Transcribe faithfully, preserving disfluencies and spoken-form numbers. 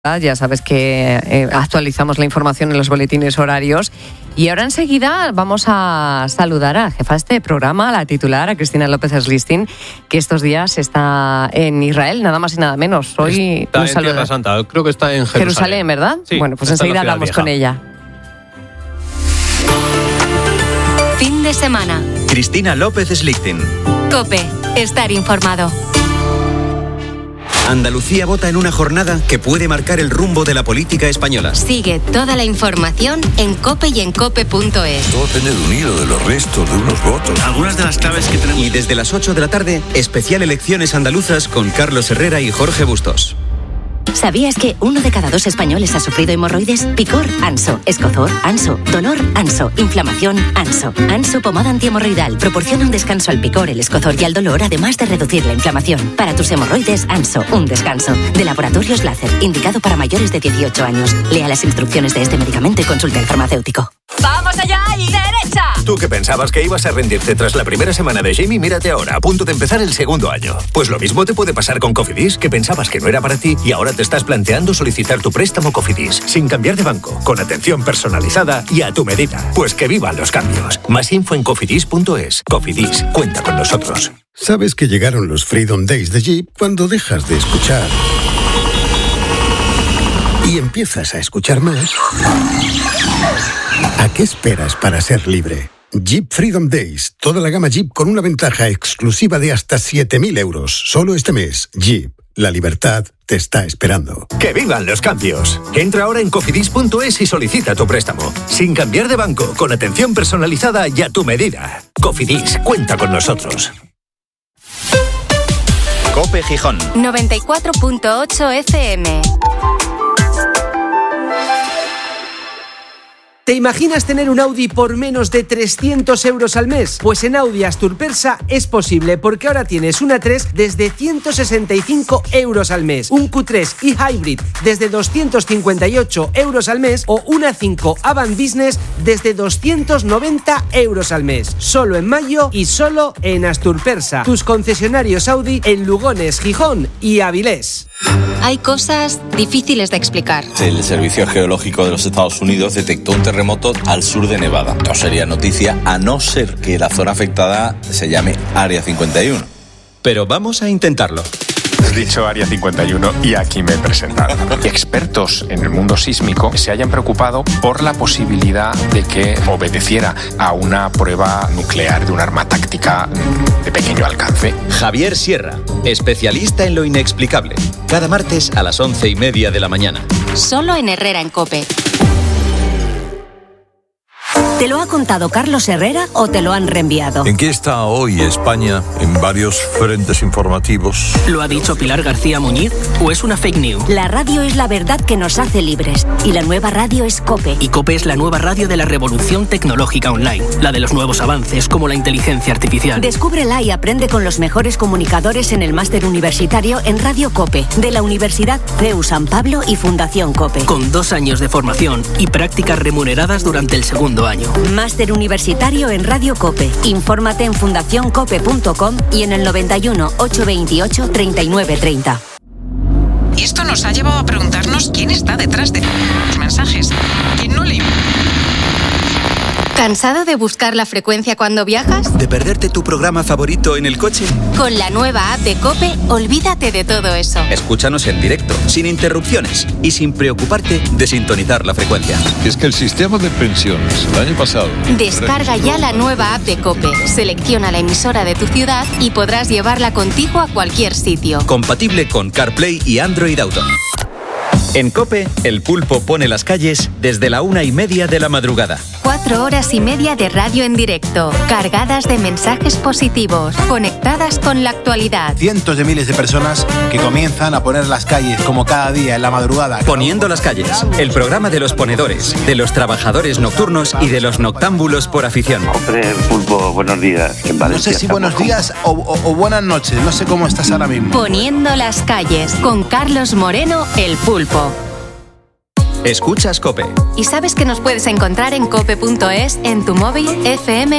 Ya sabes que eh, actualizamos la información en los boletines horarios. Y ahora enseguida vamos a saludar a la jefa de este programa, a la titular, a Cristina López Slistin, que estos días está en Israel, nada más y nada menos. Hoy está en Tierra Santa, creo que está en Jerusalén. Jerusalén, ¿verdad? Sí, bueno, pues enseguida hablamos con ella. Fin de semana. Cristina López Slistin. COPE. Estar informado. Andalucía vota en una jornada que puede marcar el rumbo de la política española. Sigue toda la información en COPE y en cope punto es. Todo depende de un hilo, de los restos, de unos votos. Algunas de las claves que tenemos. Y desde las ocho de la tarde, especial Elecciones Andaluzas con Carlos Herrera y Jorge Bustos. ¿Sabías que uno de cada dos españoles ha sufrido hemorroides? Picor, Anso. Escozor, Anso. Dolor, Anso. Inflamación, Anso. Anso pomada antihemorroidal proporciona un descanso al picor, el escozor y al dolor, además de reducir la inflamación. Para tus hemorroides, Anso. Un descanso. De Laboratorios Láser, indicado para mayores de dieciocho años. Lea las instrucciones de este medicamento y consulte al farmacéutico. ¡Vamos allá y derecha! Tú que pensabas que ibas a rendirte tras la primera semana de Jamie, mírate ahora, a punto de empezar el segundo año. Pues lo mismo te puede pasar con Cofidis, que pensabas que no era para ti y ahora te estás planteando solicitar tu préstamo Cofidis, sin cambiar de banco, con atención personalizada y a tu medida. Pues que vivan los cambios. Más info en cofidis punto es. Cofidis, cuenta con nosotros. Sabes que llegaron los Freedom Days de Jeep cuando dejas de escuchar y empiezas a escuchar más. ¿A qué esperas para ser libre? Jeep Freedom Days. Toda la gama Jeep con una ventaja exclusiva de hasta siete mil euros. Solo este mes. Jeep. La libertad te está esperando. ¡Que vivan los cambios! Entra ahora en cofidis punto es y solicita tu préstamo. Sin cambiar de banco, con atención personalizada y a tu medida. Cofidis, cuenta con nosotros. COPE Gijón. noventa y cuatro punto ocho F M. ¿Te imaginas tener un Audi por menos de trescientos euros al mes? Pues en Audi Asturpersa es posible, porque ahora tienes una tres desde ciento sesenta y cinco euros al mes, un Q tres e-Hybrid desde doscientos cincuenta y ocho euros al mes o una cinco Avant Business desde doscientos noventa euros al mes. Solo en mayo y solo en Asturpersa, tus concesionarios Audi en Lugones, Gijón y Avilés. Hay cosas difíciles de explicar. El Servicio Geológico de los Estados Unidos detectó un terremoto al sur de Nevada. No sería noticia a no ser que la zona afectada se llame Área cincuenta y uno. Pero vamos a intentarlo. Has dicho Área cincuenta y uno y aquí me he presentado. Expertos en el mundo sísmico se hayan preocupado por la posibilidad de que obedeciera a una prueba nuclear de un arma táctica de pequeño alcance. Javier Sierra, especialista en lo inexplicable. Cada martes a las once y media de la mañana. Solo en Herrera en COPE. ¿Te lo ha contado Carlos Herrera o te lo han reenviado? ¿En qué está hoy España en varios frentes informativos? ¿Lo ha dicho Pilar García Muñiz o es una fake news? La radio es la verdad que nos hace libres y la nueva radio es COPE. Y COPE es la nueva radio de la revolución tecnológica online, la de los nuevos avances como la inteligencia artificial. Descúbrela y aprende con los mejores comunicadores en el máster universitario en Radio COPE de la Universidad C E U San Pablo y Fundación COPE. Con dos años de formación y prácticas remuneradas durante el segundo año. Máster universitario en Radio COPE. Infórmate en fundación cope punto com y en el noventa y uno, ochocientos veintiocho, treinta y nueve treinta. Y esto nos ha llevado a preguntarnos quién está detrás de los mensajes. ¿Quién no le... ¿Cansado de buscar la frecuencia cuando viajas? ¿De perderte tu programa favorito en el coche? Con la nueva app de COPE, olvídate de todo eso. Escúchanos en directo, sin interrupciones y sin preocuparte de sintonizar la frecuencia. Es que el sistema de pensiones el año pasado... Descarga ya la nueva app de COPE, selecciona la emisora de tu ciudad y podrás llevarla contigo a cualquier sitio. Compatible con CarPlay y Android Auto. En COPE, el pulpo pone las calles desde la una y media de la madrugada. Cuatro horas y media de radio en directo, cargadas de mensajes positivos, conectadas con la actualidad. Cientos de miles de personas que comienzan a poner las calles como cada día en la madrugada. Poniendo las calles, el programa de los ponedores, de los trabajadores nocturnos y de los noctámbulos por afición. Hombre, pulpo, buenos días. En no sé si buenos días o, o, o buenas noches, no sé cómo estás ahora mismo. Poniendo las calles, con Carlos Moreno, el pulpo. Escuchas COPE. ¿Y sabes que nos puedes encontrar en cope punto es, en tu móvil, F M